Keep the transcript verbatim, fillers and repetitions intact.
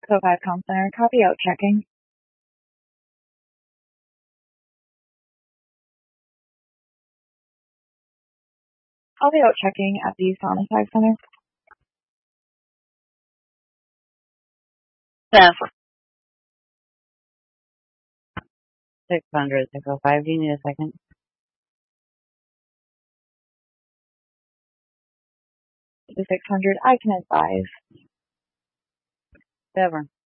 Code five Comm Center, copy out checking. Copy out checking at the Homicide Center. Staff. six hundred, six oh five. Do you need a second? The six hundred, I can advise. Whatever.